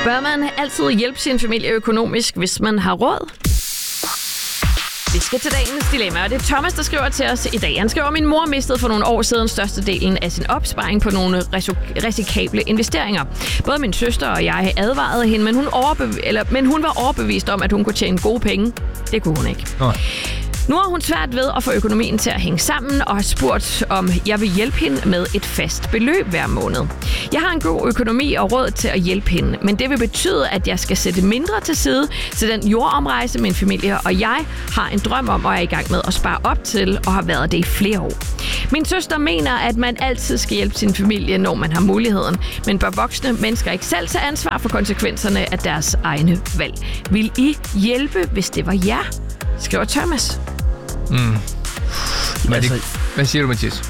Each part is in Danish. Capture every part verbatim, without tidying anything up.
Bør man altid hjælpe sin familie økonomisk, hvis man har råd? Vi skal til dagens dilemma, og det er Thomas, der skriver til os i dag. Han skriver, at min mor mistede for nogle år siden størstedelen af sin opsparing på nogle risikable investeringer. Både min søster og jeg advarede hende, men hun, overbev- eller, men hun var overbevist om, at hun kunne tjene gode penge. Det kunne hun ikke. Nej. Nu har hun svært ved at få økonomien til at hænge sammen og har spurgt, om jeg vil hjælpe hende med et fast beløb hver måned. Jeg har en god økonomi og råd til at hjælpe hende, men det vil betyde, at jeg skal sætte mindre til side til den jordomrejse, min familie og jeg har en drøm om og er i gang med at spare op til og har været det i flere år. Min søster mener, at man altid skal hjælpe sin familie, når man har muligheden, men bør voksne mennesker ikke selv tage ansvar for konsekvenserne af deres egne valg. Vil I hjælpe, hvis det var jer? Skriver Thomas. Mm. Hvad, det, hvad siger du, Mathias?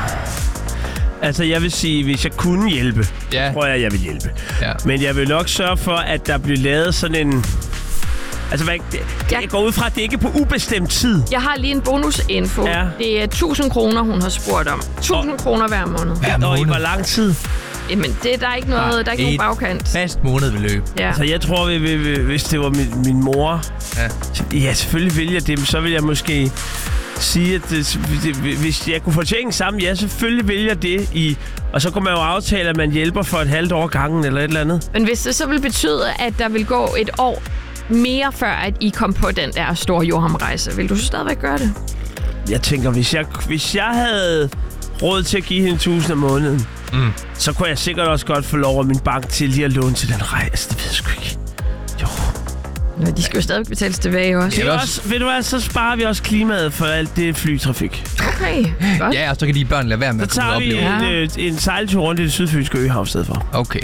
Altså, jeg vil sige, hvis jeg kunne hjælpe, ja. tror jeg, jeg vil hjælpe. Ja. Men jeg vil nok sørge for, at der bliver lavet sådan en... Altså, hvad, det, jeg, jeg går ud fra, at det ikke er på ubestemt tid. Jeg har lige en bonusinfo. Ja. Det er tusind kroner, hun har spurgt om. tusind kroner hver måned. Hver måned? Og i hvor lang tid? Jamen, det, der er ikke noget, ja, der er ikke nogen bagkant. Fast månedbeløb. Ja. Altså, jeg tror, vi, vi, vi, hvis det var min, min mor... Ja. Så, ja, selvfølgelig vil jeg det, men så vil jeg måske sige, at det, det, hvis jeg kunne få tingene sammen, ja, selvfølgelig vil jeg det. I, og så kunne man jo aftale, at man hjælper for et halvt år gangen eller et eller andet. Men hvis det så vil betyde, at der vil gå et år mere før, at I kom på den der store jordomrejse, vil du så stadigvæk gøre det? Jeg tænker, hvis jeg, hvis jeg havde råd til at give hende tusind om måneden, mm. så kunne jeg sikkert også godt få lov af min bank til lige at låne til den rejse. Det ved jeg sgu ikke. Jo. Nå, de skal jo stadig betales tilbage også. Det er også, ved du hvad, så sparer vi også klimaet for alt det flytrafik. Okay, godt. Ja, og så kan de børn lade være med så at kunne opleve. Så tager vi en, en sejltur rundt i det sydfynske øhav i stedet for. Okay.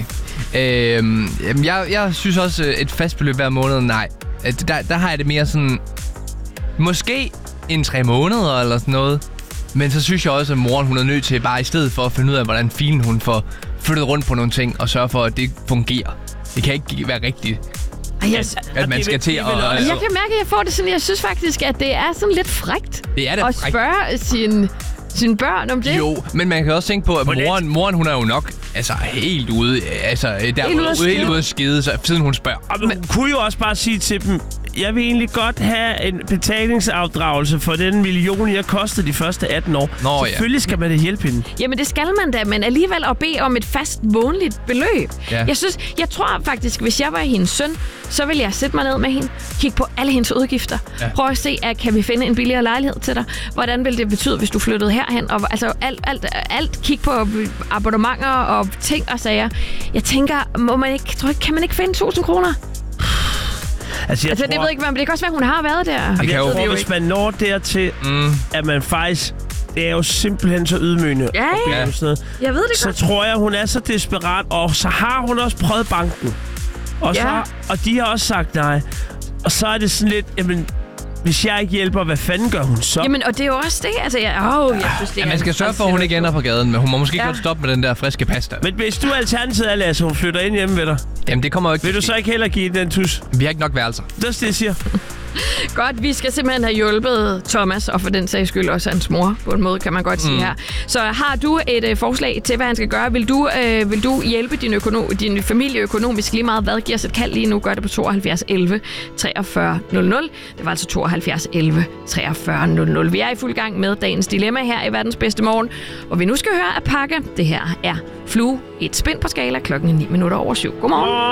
Øhm, jeg, jeg synes også, et fast beløb hver måned, nej. Der, der har jeg det mere sådan... Måske en tre måneder eller sådan noget. Men så synes jeg også, at moren hun er nødt til bare i stedet for at finde ud af, hvordan filen hun får flyttet rundt på nogle ting og sørge for, at det fungerer. Det kan ikke være rigtigt. Ej, jeg, at man skal til at... Og, jeg kan mærke, at jeg får det sådan, jeg synes faktisk, at det er sådan lidt frækt. Det er det at frækt. spørge sin, sine børn om det. Jo, men man kan også tænke på, at moren, moren hun er jo nok altså helt ude, altså der helt ude, ude, helt ude at skide, så, siden hun spørger. Og hun kunne jo også bare sige til dem, jeg vil egentlig godt have en betalingsafdragelse for den million, jeg kostede de første atten år. Nå, selvfølgelig ja. skal man da hjælpe hende. Jamen det skal man da, men alligevel at bede om et fast månedligt beløb. Ja. Jeg synes, jeg tror faktisk, hvis jeg var hendes søn, så ville jeg sætte mig ned med hende, kigge på alle hendes udgifter. Ja. Prøv at se, at kan vi finde en billigere lejlighed til dig? Hvordan ville det betyde, hvis du flyttede herhen? Og altså alt, alt, alt kig på abonnementer og ting og sager. Jeg tænker, må man ikke, tror, kan man ikke finde tusind kroner? Altså, jeg altså tror, det ved ikke, men det kan også være, hun har været der. Jeg, jeg tror, hvis man når dertil, mm. at man faktisk... Det er jo simpelthen så ydmygende. Ja, ja. Sådan Jeg ved det så godt. Så tror jeg, hun er så desperat, og så har hun også prøvet banken. Og, ja. så, og de har også sagt nej. Og så er det sådan lidt, jamen... Hvis jeg ikke hjælper, hvad fanden gør hun så? Jamen, og det er jo også det. Altså, jeg, oh, jeg synes, det ja, man skal sørge for, at hun ikke ender på gaden, men hun må måske ja. godt stoppe med den der friske pasta. Men hvis du alternativet er, Lasse, hun flytter ind hjemme ved dig. Jamen, det kommer jo ikke. Vil du så ikke heller give den tus? Vi har ikke nok værelser. Det er det, jeg siger. Godt, vi skal simpelthen have hjulpet Thomas, og for den sags skyld også hans mor, på en måde, kan man godt sige mm. her. Så har du et øh, forslag til, hvad han skal gøre? Vil du, øh, vil du hjælpe din, økono- din familie økonomisk lige meget? Hvad giver os et kald lige nu? Gør det på tooghalvfjerds elleve treogfyrre nul nul. Det var altså tooghalvfjerds elleve treogfyrre nul nul. Vi er i fuld gang med dagens dilemma her i Verdens Bedste Morgen, hvor vi nu skal høre at pakke. Det her er Flue, et spin på skala, klokken ni minutter over syv. Godmorgen.